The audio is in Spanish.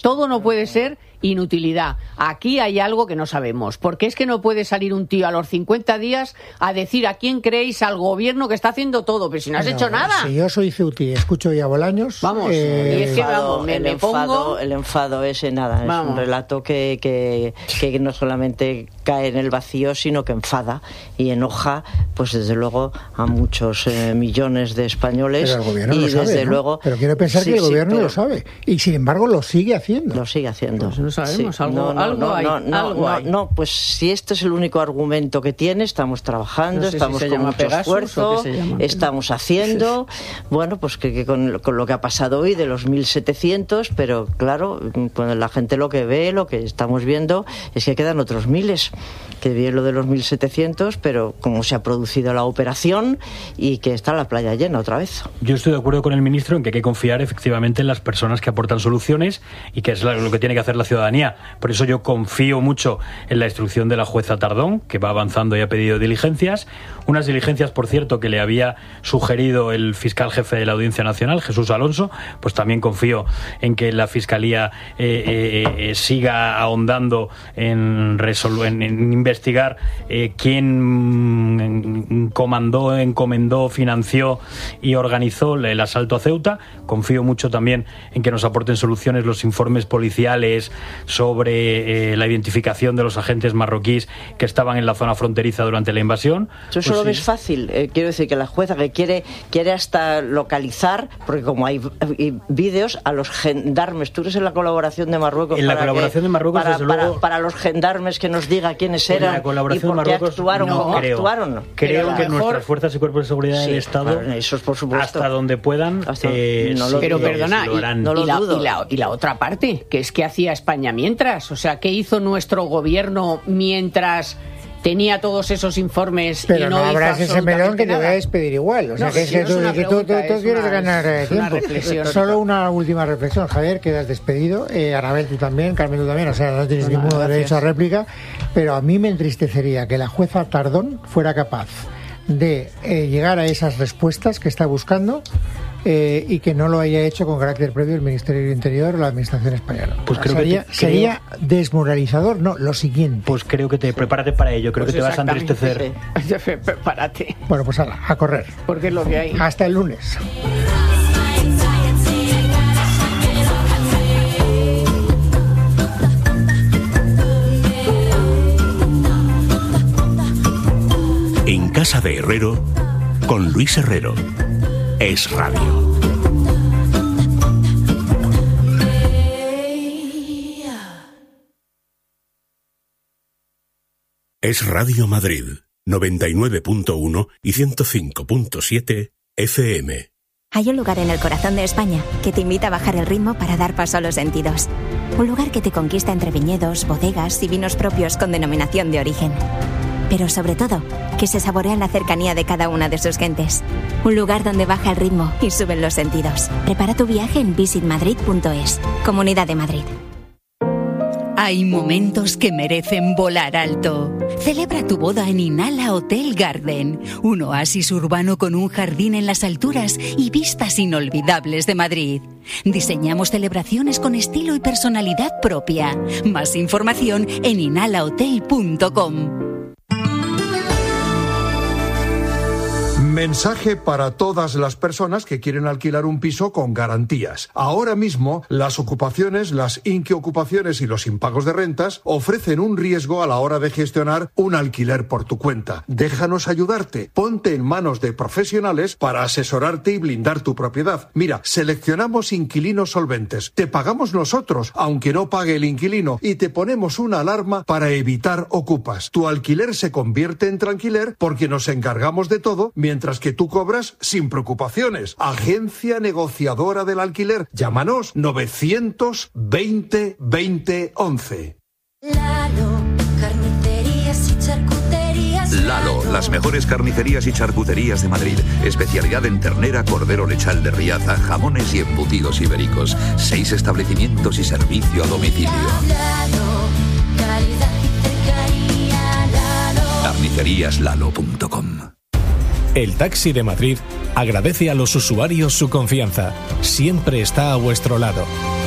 Todo no puede ser inutilidad. Aquí hay algo que no sabemos, porque es que no puede salir un tío a los 50 días a decir a quién creéis al gobierno que está haciendo todo, pero si no has hecho nada. Si yo soy Ceuti, escucho ya Bolaños. Vamos, y es que vamos, me pongo... El enfado ese nada, vamos. Es un relato que no solamente cae en el vacío, sino que enfada y enoja, pues desde luego a muchos millones de españoles. Pero el gobierno y lo sabe, desde ¿no? luego. Pero quiero pensar que el gobierno lo sabe y sin embargo lo sigue haciendo. Lo sigue haciendo. Pues no sabemos, sí. algo hay. No, pues si este es el único argumento que tiene, estamos trabajando, estamos con mucho esfuerzo, estamos haciendo, bueno, pues que con lo que ha pasado hoy de los 1.700, pero claro, cuando la gente lo que ve, lo que estamos viendo, es que quedan otros miles, que bien lo de los 1.700, pero como se ha producido la operación y que está la playa llena otra vez. Yo estoy de acuerdo con el ministro en que hay que confiar efectivamente en las personas que aportan soluciones y que es lo que tiene que hacer la ciudadanía. Por eso yo confío mucho en la instrucción de la jueza Tardón, que va avanzando y ha pedido diligencias. Unas diligencias, por cierto, que le había sugerido el fiscal jefe de la Audiencia Nacional, Jesús Alonso. Pues también confío en que la Fiscalía siga ahondando en investigar quién encomendó, financió y organizó el asalto a Ceuta. Confío mucho también en que nos aporten soluciones los informes policiales sobre la identificación de los agentes marroquíes que estaban en la zona fronteriza durante la invasión. Eso lo ves fácil. Quiero decir que la jueza que quiere hasta localizar, porque como hay vídeos, a los gendarmes. Tú eres en la colaboración de Marruecos. En la colaboración de Marruecos, desde luego. Para los gendarmes que nos diga quiénes eran y por qué actuaron como actuaron. Creo que nuestras fuerzas y cuerpos de seguridad del Estado, eso es por supuesto, hasta donde puedan, pero perdona, y la otra parte, que es que hacía España mientras, o sea, ¿qué hizo nuestro gobierno mientras tenía todos esos informes? Pero y no abras ese melón que te voy a despedir igual. O sea, que tú quieres ganar tiempo. Solo una última reflexión. Javier, quedas despedido. Anabel, tú también. Carmen, tú también. O sea, no tienes ningún derecho a réplica. Pero a mí me entristecería que la jueza Tardón fuera capaz de llegar a esas respuestas que está buscando y que no lo haya hecho con carácter previo el Ministerio del Interior o la Administración española. Pues sería desmoralizador, no, lo siguiente. Pues creo que prepárate para ello, creo que te vas a entristecer. Prepárate. Bueno, pues a correr. Porque es lo que hay. Hasta el lunes. En Casa de Herrero, con Luis Herrero. Es Radio. Es Radio Madrid, 99.1 y 105.7 FM. Hay un lugar en el corazón de España que te invita a bajar el ritmo para dar paso a los sentidos. Un lugar que te conquista entre viñedos, bodegas y vinos propios con denominación de origen. Pero sobre todo, que se saborea en la cercanía de cada una de sus gentes. Un lugar donde baja el ritmo y suben los sentidos. Prepara tu viaje en visitmadrid.es. Comunidad de Madrid. Hay momentos que merecen volar alto. Celebra tu boda en Inala Hotel Garden, un oasis urbano con un jardín en las alturas y vistas inolvidables de Madrid. Diseñamos celebraciones con estilo y personalidad propia. Más información en inalahotel.com. Mensaje para todas las personas que quieren alquilar un piso con garantías. Ahora mismo, las ocupaciones, las inquiocupaciones y los impagos de rentas ofrecen un riesgo a la hora de gestionar un alquiler por tu cuenta. Déjanos ayudarte. Ponte en manos de profesionales para asesorarte y blindar tu propiedad. Mira, seleccionamos inquilinos solventes. Te pagamos nosotros, aunque no pague el inquilino, y te ponemos una alarma para evitar ocupas. Tu alquiler se convierte en tranquiler porque nos encargamos de todo, mientras que tú cobras sin preocupaciones. Agencia negociadora del alquiler. Llámanos 920 20 11. Lalo, las mejores carnicerías y charcuterías de Madrid. Especialidad en ternera, cordero lechal de Riaza, jamones y embutidos ibéricos. 6 establecimientos y servicio a domicilio. Carniceríaslalo.com. El Taxi de Madrid agradece a los usuarios su confianza. Siempre está a vuestro lado.